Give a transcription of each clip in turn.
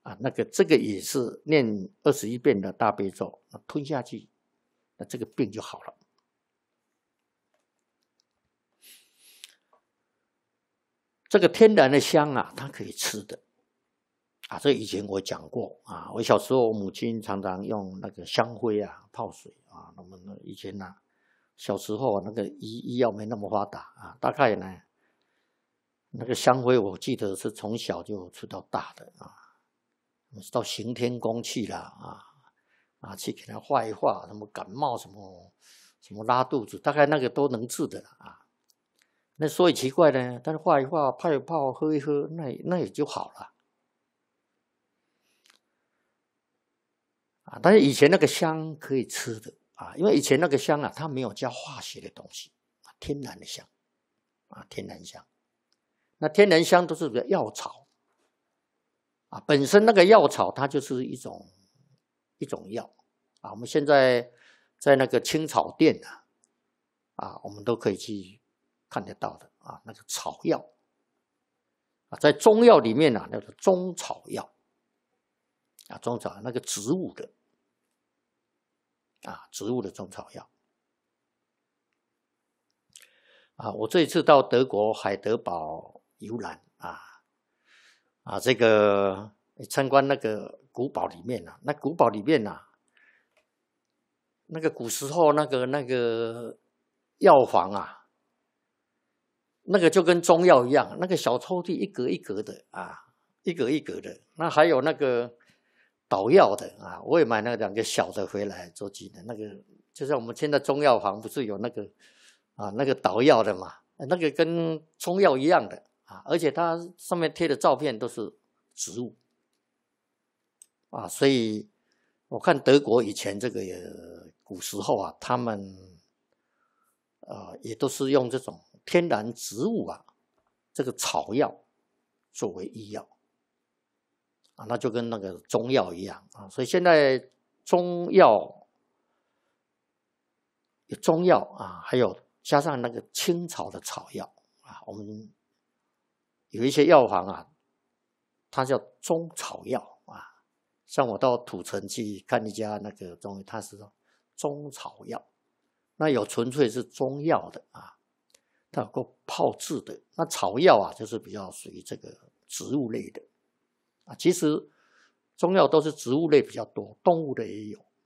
啊，这个也是念21遍的大悲咒，吞下去，那这个病就好了。这个天然的香啊，它可以吃的啊，这以前我讲过啊。我小时候，我母亲常常用那个香灰啊泡水啊。那么以前呢，小时候那个医药没那么发达啊，大概呢，那个香灰我记得是从小就吃到大的啊，到行天宫去了啊，去给他画一画，什么感冒什么拉肚子，大概那个都能治的啊。那所以奇怪呢，但是画一画、泡一泡、喝一喝，那也就好了啊。但是以前那个香可以吃的啊，因为以前那个香啊，它没有加化学的东西，天然的香啊，天然香。那天然香都是个药草啊，本身那个药草它就是一种药啊。我们现在在那个青草店啊，我们都可以去看得到的啊，那个草药啊，在中药里面啊，那个中草药啊，中草那个植物的啊，植物的中草药啊。我这一次到德国海德堡游览啊，这个参观那个古堡里面啊，那古堡里面啊，那个古时候那个药房啊。那个就跟中药一样，那个小抽屉一格一格的啊，一格一格的。那还有那个捣药的啊，我也买那2个小的回来做纪念。那个就像我们现在中药房不是有那个啊那个捣药的嘛，那个跟中药一样的啊，而且它上面贴的照片都是植物啊，所以我看德国以前这个古时候啊，他们也都是用这种天然植物啊，这个草药作为医药啊，那就跟那个中药一样啊。所以现在中药有中药啊，还有加上那个青草的草药啊，我们有一些药房啊，它叫中草药啊。像我到土城去看一家那个中医，它是中草药，那有纯粹是中药的啊。它有够泡制的，那草药啊，就是比较属于这个植物类的啊。其实中药都是植物类比较多，动物的也有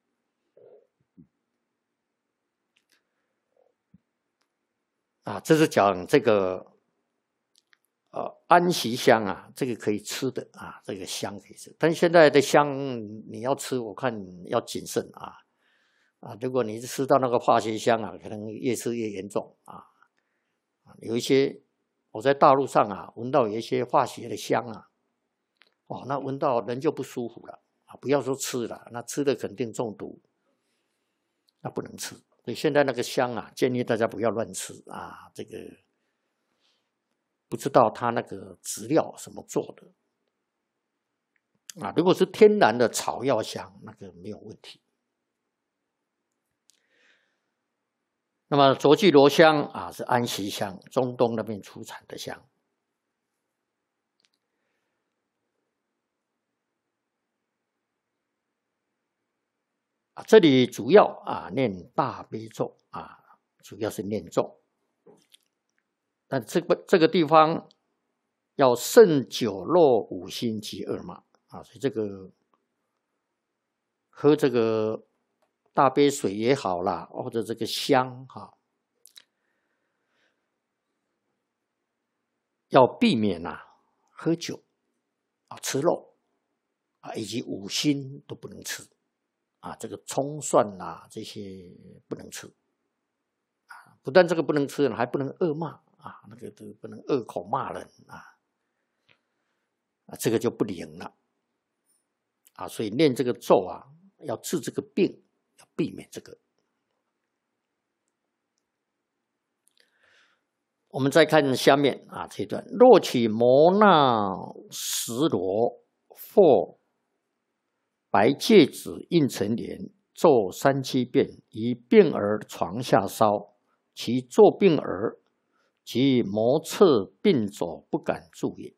啊。这是讲这个安息香啊，这个可以吃的啊，这个香可以吃。但现在的香你要吃，我看要谨慎啊。如果你吃到那个化学香啊，可能越吃越严重啊。有一些我在大陆上啊，闻到有一些化学的香啊，哦，那闻到人就不舒服了啊！不要说吃了，那吃的肯定中毒，那不能吃。所以现在那个香啊，建议大家不要乱吃啊。这个不知道它那个质料什么做的啊。如果是天然的草药香，那个没有问题。那么卓聚罗香啊，是安息香，中东那边出产的香。这里主要啊念大悲咒啊，主要是念咒。但这个地方要胜酒肉5辛及2嘛啊，所以这个喝这个大杯水也好啦，或者这个香哈，要避免喝酒吃肉以及5辛都不能吃啊，这个葱蒜这些不能吃啊。不但这个不能吃，还不能恶骂啊，那个都不能恶口骂人这个就不灵了啊。所以念这个咒啊，要治这个病，要避免这个。我们再看下面这一段：若取摩那石罗或白芥子印成莲，咒3、7遍，以病儿床下烧，其作病儿及谋测病走不敢住也。